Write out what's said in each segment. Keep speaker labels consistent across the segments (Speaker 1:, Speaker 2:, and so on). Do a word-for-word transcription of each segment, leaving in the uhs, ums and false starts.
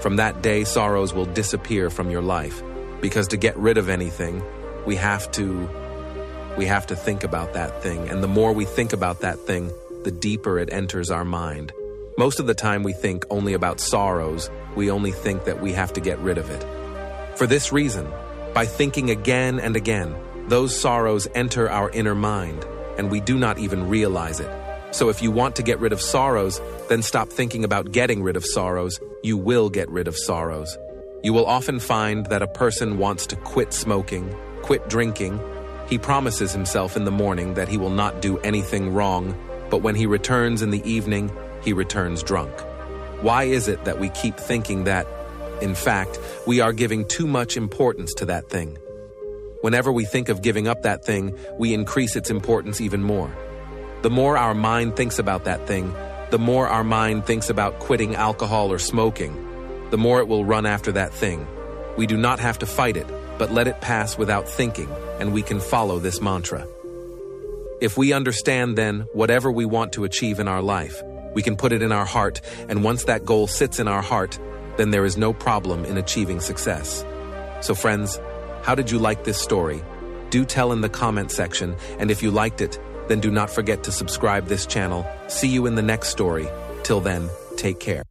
Speaker 1: From that day, sorrows will disappear from your life. Because to get rid of anything, we have to, we have to think about that thing. And the more we think about that thing, the deeper it enters our mind. Most of the time we think only about sorrows. We only think that we have to get rid of it. For this reason, by thinking again and again, those sorrows enter our inner mind, and we do not even realize it. So if you want to get rid of sorrows, then stop thinking about getting rid of sorrows. You will get rid of sorrows. You will often find that a person wants to quit smoking, quit drinking. He promises himself in the morning that he will not do anything wrong, but when he returns in the evening, he returns drunk. Why is it that we keep thinking that, in fact, we are giving too much importance to that thing? Whenever we think of giving up that thing, we increase its importance even more. The more our mind thinks about that thing, the more our mind thinks about quitting alcohol or smoking, the more it will run after that thing. We do not have to fight it, but let it pass without thinking, and we can follow this mantra. If we understand then whatever we want to achieve in our life, we can put it in our heart, and once that goal sits in our heart, then there is no problem in achieving success. So friends, how did you like this story? Do tell in the comment section, and if you liked it, then do not forget to subscribe this channel. See you in the next story. Till then, take care.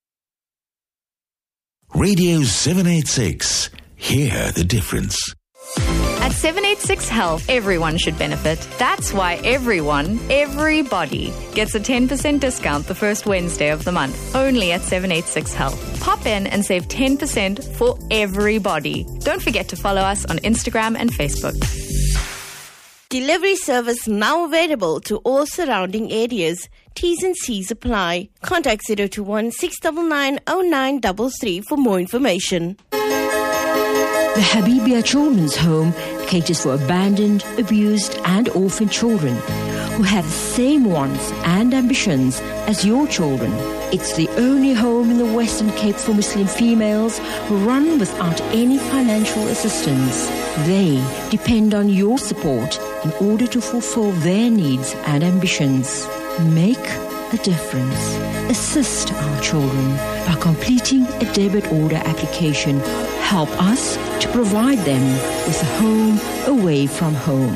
Speaker 2: Radio seven eighty-six. Hear the difference.
Speaker 3: At seven eighty-six Health, everyone should benefit. That's why everyone, everybody, gets a ten percent discount the first Wednesday of the month, only at seven eighty-six Health. Pop in and save ten percent for everybody. Don't forget to follow us on Instagram and Facebook.
Speaker 4: Delivery service now available to all surrounding areas. T's and C's apply. Contact zero two one, six nine nine, zero nine three three for more information.
Speaker 5: The Habibia Children's Home caters for abandoned, abused and orphaned children who have the same wants and ambitions as your children. It's the only home in the Western Cape for Muslim females who run without any financial assistance. They depend on your support in order to fulfill their needs and ambitions. Make a difference. Assist our children by completing a debit order application. Help us to provide them with a home away from home.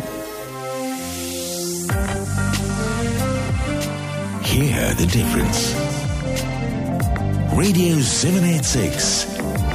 Speaker 5: Hear the difference. Radio seven eighty-six.